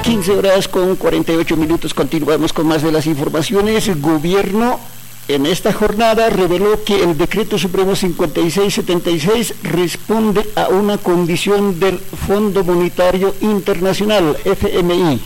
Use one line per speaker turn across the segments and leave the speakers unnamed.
15 horas con 48 minutos. Continuamos con más de las informaciones. El gobierno en esta jornada reveló que el Decreto Supremo 5676 responde a una condición del Fondo Monetario Internacional, FMI.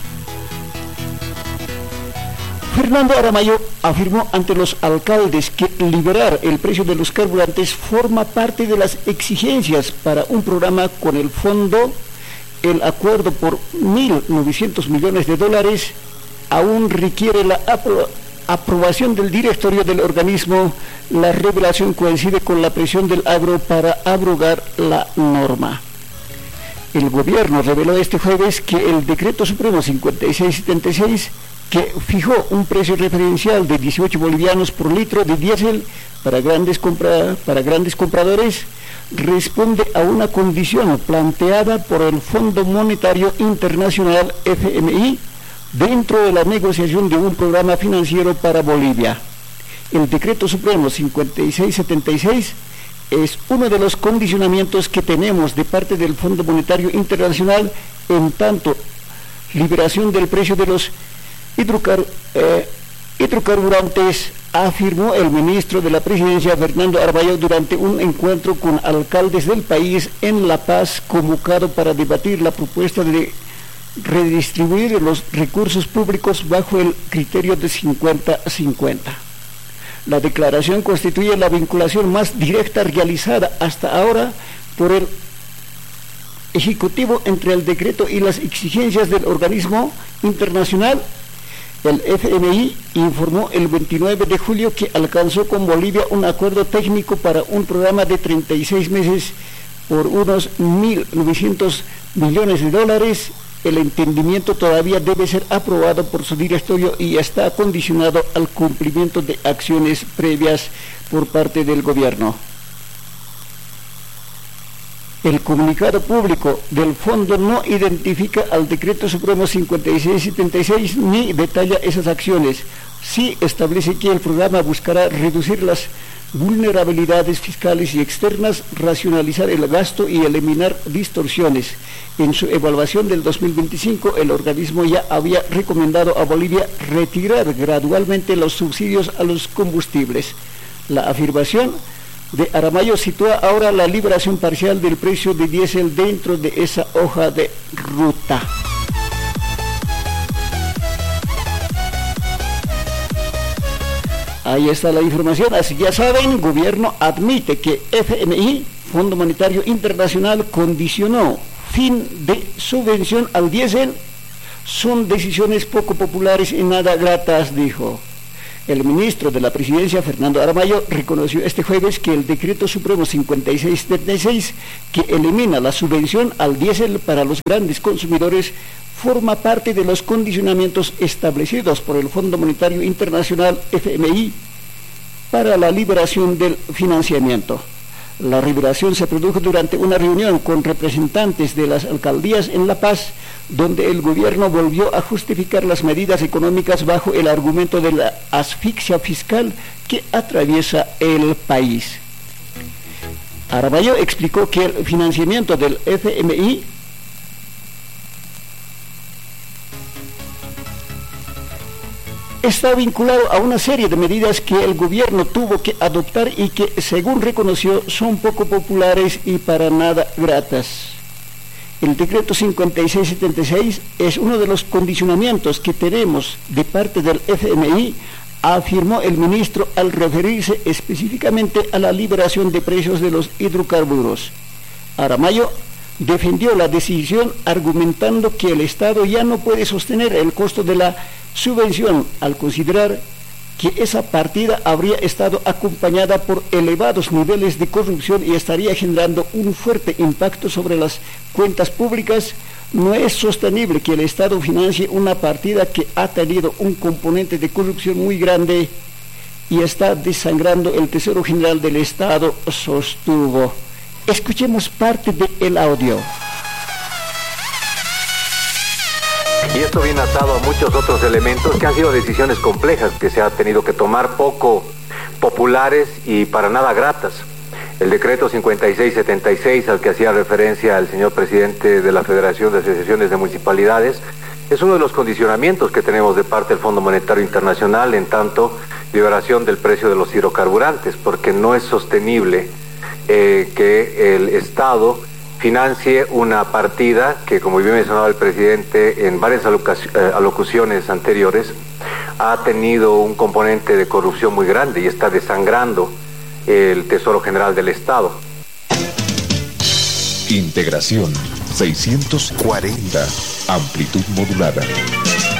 Fernando Aramayo afirmó ante los alcaldes que liberar el precio de los carburantes forma parte de las exigencias para un programa con el fondo. El acuerdo por 1.900 millones de dólares aún requiere la aprobación del directorio del organismo. La revelación coincide con la presión del agro para abrogar la norma. El gobierno reveló este jueves que el Decreto Supremo 5676, que fijó un precio referencial de 18 bolivianos por litro de diésel para grandes compradores, responde a una condición planteada por el Fondo Monetario Internacional, FMI, dentro de la negociación de un programa financiero para Bolivia. El Decreto Supremo 5676 es uno de los condicionamientos que tenemos de parte del Fondo Monetario Internacional, en tanto liberación del precio de los hidrocarburantes, afirmó el ministro de la Presidencia, Fernando Aramayo, durante un encuentro con alcaldes del país en La Paz, convocado para debatir la propuesta de redistribuir los recursos públicos bajo el criterio de 50-50. La declaración constituye la vinculación más directa realizada hasta ahora por el Ejecutivo entre el decreto y las exigencias del organismo internacional. El FMI informó el 29 de julio que alcanzó con Bolivia un acuerdo técnico para un programa de 36 meses por unos 1.900 millones de dólares. El entendimiento todavía debe ser aprobado por su directorio y está condicionado al cumplimiento de acciones previas por parte del gobierno. El comunicado público del fondo no identifica al Decreto Supremo 5676 ni detalla esas acciones. Sí establece que el programa buscará reducir las vulnerabilidades fiscales y externas, racionalizar el gasto y eliminar distorsiones. En su evaluación del 2025, el organismo ya había recomendado a Bolivia retirar gradualmente los subsidios a los combustibles. La afirmación de Aramayo sitúa ahora la liberación parcial del precio de diésel dentro de esa hoja de ruta. Ahí está la información. Así ya saben, gobierno admite que FMI, Fondo Monetario Internacional, condicionó fin de subvención al diésel. Son decisiones poco populares y nada gratas, dijo. El ministro de la Presidencia, Fernando Aramayo, reconoció este jueves que el Decreto Supremo 5676, que elimina la subvención al diésel para los grandes consumidores, forma parte de los condicionamientos establecidos por el Fondo Monetario Internacional, FMI, para la liberación del financiamiento. La liberación se produjo durante una reunión con representantes de las alcaldías en La Paz, donde el gobierno volvió a justificar las medidas económicas bajo el argumento de la asfixia fiscal que atraviesa el país. Aramayo explicó que el financiamiento del FMI está vinculado a una serie de medidas que el gobierno tuvo que adoptar y que, según reconoció, son poco populares y para nada gratas. El decreto 5676 es uno de los condicionamientos que tenemos de parte del FMI, afirmó el ministro al referirse específicamente a la liberación de precios de los hidrocarburos. Aramayo defendió la decisión argumentando que el Estado ya no puede sostener el costo de la subvención al considerar que esa partida habría estado acompañada por elevados niveles de corrupción y estaría generando un fuerte impacto sobre las cuentas públicas. No es sostenible que el Estado financie una partida que ha tenido un componente de corrupción muy grande y está desangrando el Tesoro General del Estado, sostuvo. Escuchemos parte del audio.
Y esto viene atado a muchos otros elementos que han sido decisiones complejas que se ha tenido que tomar, poco populares y para nada gratas. El decreto 5676, al que hacía referencia el señor presidente de la Federación de Asociaciones de Municipalidades, es uno de los condicionamientos que tenemos de parte del Fondo Monetario Internacional en tanto liberación del precio de los hidrocarburantes, porque no es sostenible que el Estado financie una partida que, como bien mencionaba el presidente en varias alocuciones anteriores, ha tenido un componente de corrupción muy grande y está desangrando el Tesoro General del Estado.
Integración 640, amplitud modulada.